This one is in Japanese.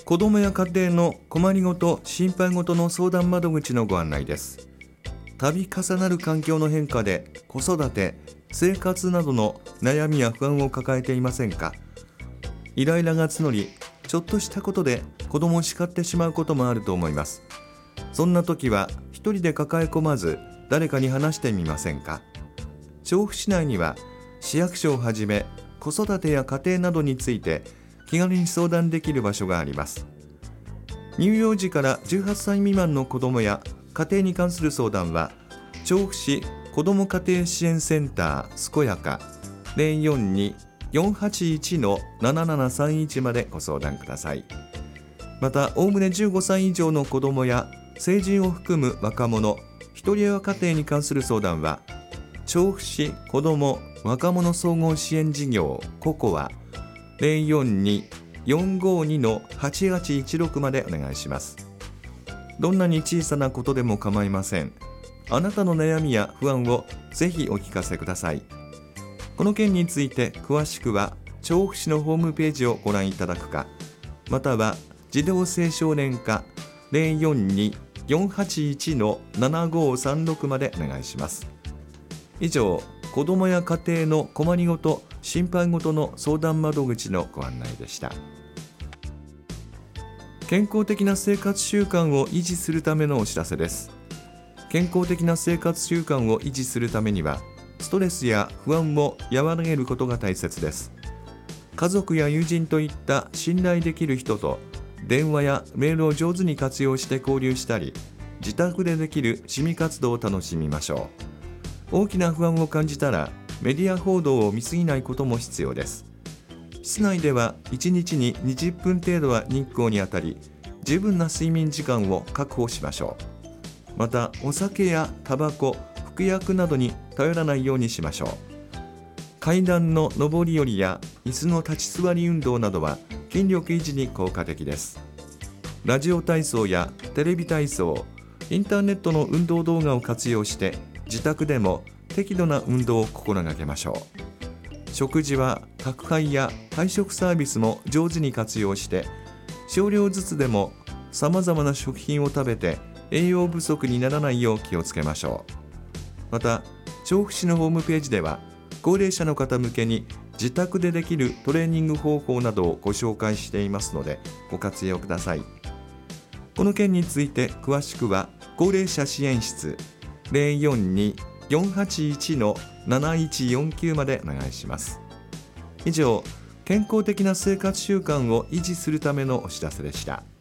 子どもや家庭の困りごと、心配ごとの相談窓口のご案内です。度重なる環境の変化で子育て、生活などの悩みや不安を抱えていませんか？イライラが募り、ちょっとしたことで子供を叱ってしまうこともあると思います。そんな時は一人で抱え込まず、誰かに話してみませんか？調布市内には市役所をはじめ子育てや家庭などについて気軽に相談できる場所があります。乳幼児から18歳未満の子どもや家庭に関する相談は、調布市子ども家庭支援センター健やか 042-481-7731 までご相談ください。また、おおむね15歳以上の子どもや成人を含む若者、一人親家庭に関する相談は、調布市子ども若者総合支援事業ココア 042-452-8816 までお願いします。どんなに小さなことでも構いません。あなたの悩みや不安をぜひお聞かせください。この件について詳しくは調布市のホームページをご覧いただくか、または児童青少年課 042-481-7536 までお願いします。以上、子どもや家庭の困りごと、心配ごとの相談窓口のご案内でした。健康的な生活習慣を維持するためのお知らせです。健康的な生活習慣を維持するためには、ストレスや不安を和らげることが大切です。家族や友人といった信頼できる人と電話やメールを上手に活用して交流したり、自宅でできる趣味活動を楽しみましょう。大きな不安を感じたら、メディア報道を見過ぎないことも必要です。室内では1日に20分程度は日光に当たり、十分な睡眠時間を確保しましょう。また、お酒やタバコ、服薬などに頼らないようにしましょう。階段の上り下りや椅子の立ち座り運動などは筋力維持に効果的です。ラジオ体操やテレビ体操、インターネットの運動動画を活用して、自宅でも適度な運動を心がけましょう。食事は宅配や配食サービスも上手に活用して、少量ずつでもさまざまな食品を食べて栄養不足にならないよう気をつけましょう。また、調布市のホームページでは高齢者の方向けに自宅でできるトレーニング方法などをご紹介していますので、ご活用ください。この件について詳しくは高齢者支援室 042-481-7149 までお願いします。以上、健康的な生活習慣を維持するためのお知らせでした。